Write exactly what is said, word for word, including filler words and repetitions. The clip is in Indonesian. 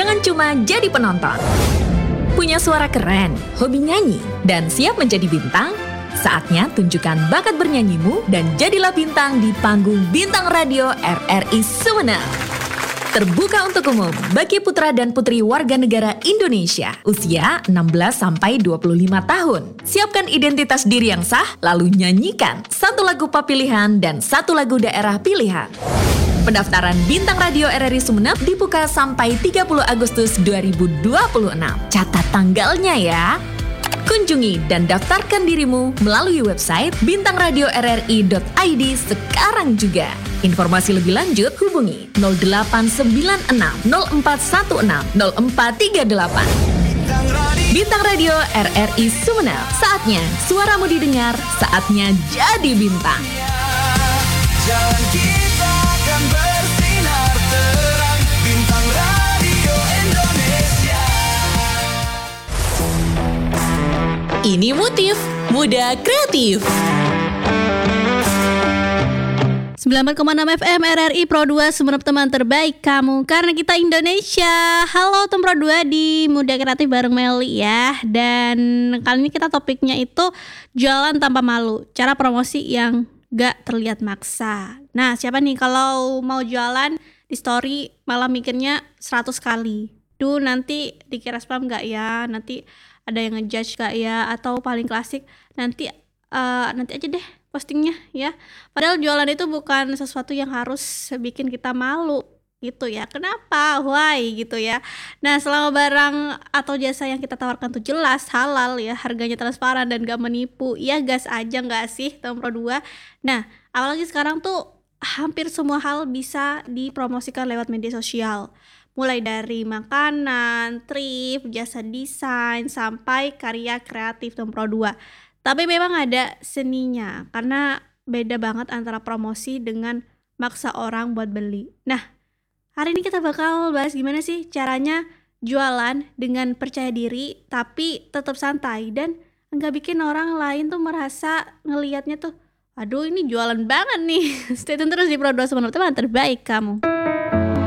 Jangan cuma jadi penonton. Punya suara keren, hobi nyanyi, dan siap menjadi bintang? Saatnya tunjukkan bakat bernyanyimu dan jadilah bintang di panggung Bintang Radio R R I Sumeneb. Terbuka untuk umum bagi putra dan putri warga negara Indonesia usia enam belas sampai dua puluh lima tahun. Siapkan identitas diri yang sah, lalu nyanyikan satu lagu pop pilihan dan satu lagu daerah pilihan. Pendaftaran Bintang Radio R R I Sumeneb dibuka sampai tiga puluh Agustus dua ribu dua puluh enam. Catat tanggalnya ya. Kunjungi dan daftarkan dirimu melalui website bintang radio r r i dot i d sekarang juga. Informasi lebih lanjut hubungi nol delapan sembilan enam nol empat satu enam nol empat tiga delapan. Bintang Radio R R I Sumeneb. Saatnya suaramu didengar, saatnya jadi bintang. Jalan kita akan bersinar terang, Bintang Radio Indonesia. Ini Motif Muda Kreatif. sembilan puluh empat koma enam F M R R I Pro dua Sumeneb, teman terbaik kamu karena kita Indonesia. Halo teman Pro dua di Muda Kreatif bareng Meli ya. Dan kali ini kita topiknya itu jualan tanpa malu, cara promosi yang gak terlihat maksa. Nah, siapa nih kalau mau jualan di story malah mikirnya seratus kali. Duh, nanti dikira spam gak ya? Nanti ada yang ngejudge gak ya? Atau paling klasik, nanti uh, nanti aja deh postingnya ya. Padahal jualan itu bukan sesuatu yang harus bikin kita malu gitu ya. Kenapa? Why gitu ya. Nah, selama barang atau jasa yang kita tawarkan tuh jelas, halal ya, harganya transparan dan gak menipu, ya gas aja gak sih teman Pro dua. Nah, apalagi sekarang tuh hampir semua hal bisa dipromosikan lewat media sosial. Mulai dari makanan, trip, jasa desain, sampai karya kreatif teman Pro dua. Tapi memang ada seninya, karena beda banget antara promosi dengan maksa orang buat beli. Nah, hari ini kita bakal bahas gimana sih caranya jualan dengan percaya diri tapi tetap santai dan nggak bikin orang lain tuh merasa ngelihatnya tuh, aduh ini jualan banget nih. Stay tune terus di Pro dua Sumeneb, teman terbaik kamu.